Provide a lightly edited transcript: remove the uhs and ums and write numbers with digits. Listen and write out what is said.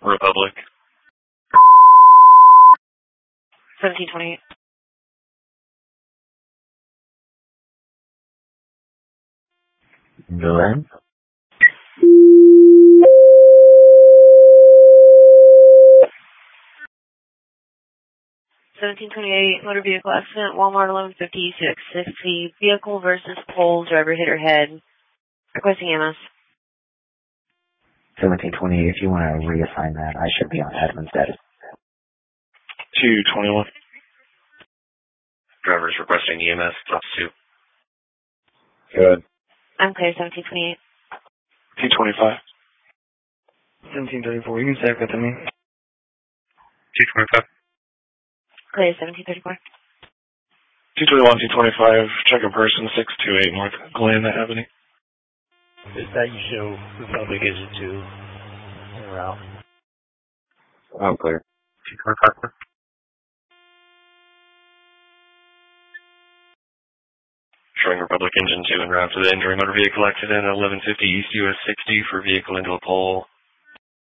Republic. 1728. Go ahead. 1728, motor vehicle accident, Walmart 1150 East 660, vehicle versus pole, driver hit her head. Requesting EMS. 1728, if you want to reassign that, I should be on admin status. 221. Driver's requesting EMS, plus 2. Good. I'm clear, 1728. 225. 1734, you can say it to me. 225. Clear, 1734. 221, 225, check a person, 628 North Glen Avenue. Is that you show Republic is it 2 en route? I'm clear. 225. Showing Republic Engine 2 en route to the injury motor vehicle accident at 1150 East US 60 for vehicle into a pole.